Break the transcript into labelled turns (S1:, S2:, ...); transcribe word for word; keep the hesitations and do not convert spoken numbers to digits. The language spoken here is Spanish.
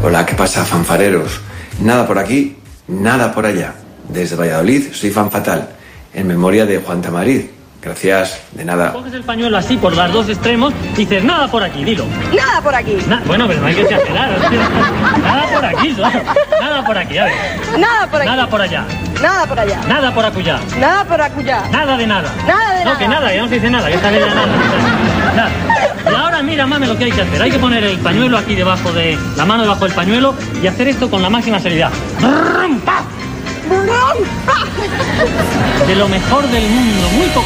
S1: Hola, ¿qué pasa, fanfareros? Nada por aquí, nada por allá. Desde Valladolid soy Fan Fatal, en memoria de Juan Tamariz. Gracias, de nada.
S2: Coges el pañuelo así por los dos extremos y dices, nada por aquí, dilo.
S3: Nada por aquí.
S2: Na bueno, pero no hay que exagerar. Nada por aquí, claro. Nada por aquí, a ver.
S3: Nada por aquí.
S2: Nada por allá.
S3: Nada por allá.
S2: Nada por acullá.
S3: Nada por acullá.
S2: Nada de nada.
S3: Nada de
S2: no,
S3: nada.
S2: que nada, ya no se dice nada, que esta vez ya nada. Nada. Y ahora mira, mame, lo que hay que hacer. Hay que poner el pañuelo aquí debajo de... la mano debajo del pañuelo y hacer esto con la máxima seriedad. De lo mejor del mundo, muy poco.